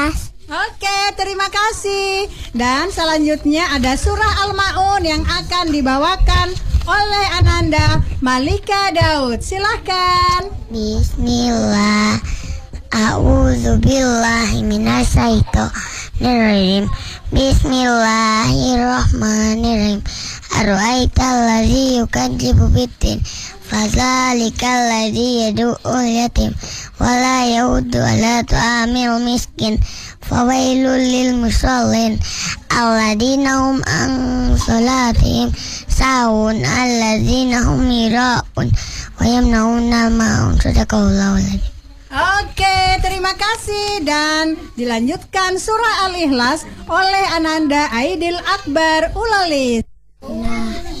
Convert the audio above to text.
Oke, terima kasih. Dan selanjutnya ada surah Al-Ma'un yang akan dibawakan oleh Ananda Malika Daud. Silahkan. Bismillah. A'udzubillahi minasyaitonirrajim. Bismillahirrahmanirrahim. Ara'aital ladzi yukadzibu biddin, fadzalikal ladzi yad'ul yatim wa la yahuddu 'ala ta'amil miskin. Fawailul lil musallin alladzina hum an salatihim sahun alladzina hum yura'un wa yamna'unal ma'un. Sadaqallahul adzim. Oke, terima kasih. Dan dilanjutkan surah Al-Ikhlas oleh Ananda Aidil Akbar Ulalis.